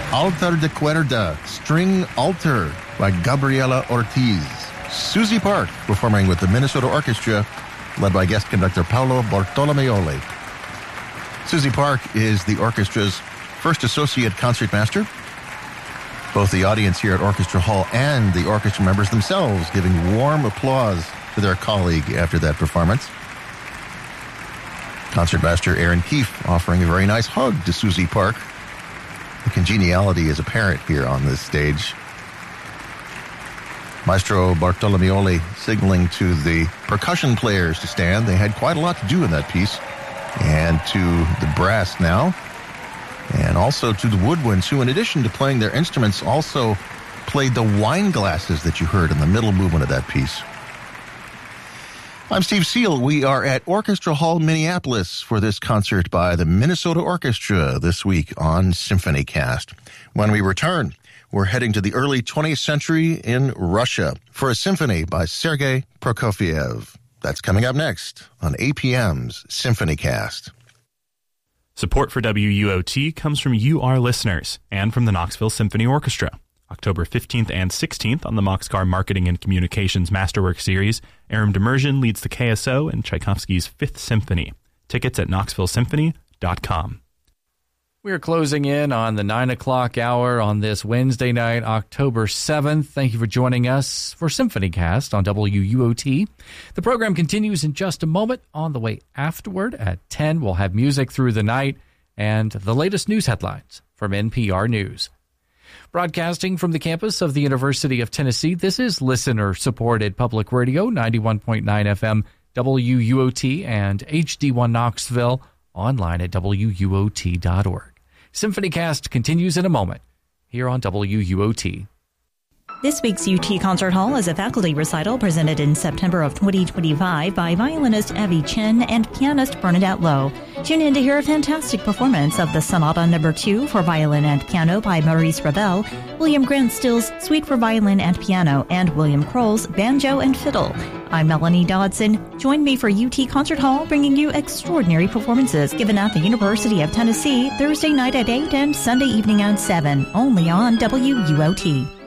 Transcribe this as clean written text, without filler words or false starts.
Altar de Cuerda, String Altar by Gabriela Ortiz. Susie Park performing with the Minnesota Orchestra, led by guest conductor Paolo Bartolomeoli. Susie Park is the orchestra's first associate concertmaster. Both the audience here at Orchestra Hall and the orchestra members themselves giving warm applause to their colleague after that performance. Concertmaster Aaron Keefe offering a very nice hug to Susie Park. The congeniality is apparent here on this stage. Maestro Bartolomeoli signaling to the percussion players to stand. They had quite a lot to do in that piece. And to the brass now. And also to the woodwinds, who in addition to playing their instruments also played the wine glasses that you heard in the middle movement of that piece. I'm Steve Seal. We are at Orchestra Hall, Minneapolis for this concert by the Minnesota Orchestra this week on SymphonyCast. When we return, we're heading to the early 20th century in Russia for a symphony by Sergei Prokofiev. That's coming up next on APM's SymphonyCast. Support for WUOT comes from you, our listeners, and from the Knoxville Symphony Orchestra. October 15th and 16th on the Moxcar Marketing and Communications Masterwork Series, Aram Demirjian leads the KSO in Tchaikovsky's Fifth Symphony. Tickets at knoxvillesymphony.com. We're closing in on the 9 o'clock hour on this Wednesday night, October 7th. Thank you for joining us for SymphonyCast on WUOT. The program continues in just a moment. On the way afterward at 10, we'll have music through the night and the latest news headlines from NPR News. Broadcasting from the campus of the University of Tennessee, this is listener-supported public radio, 91.9 FM, WUOT, and HD1 Knoxville, online at WUOT.org. SymphonyCast continues in a moment here on WUOT. This week's UT Concert Hall is a faculty recital presented in September of 2025 by violinist Evie Chen and pianist Bernadette Lowe. Tune in to hear a fantastic performance of the Sonata No. 2 for violin and piano by Maurice Ravel, William Grant Still's Suite for Violin and Piano, and William Kroll's Banjo and Fiddle. I'm Melanie Dodson. Join me for UT Concert Hall, bringing you extraordinary performances given at the University of Tennessee Thursday night at 8 and Sunday evening at 7, only on WUOT.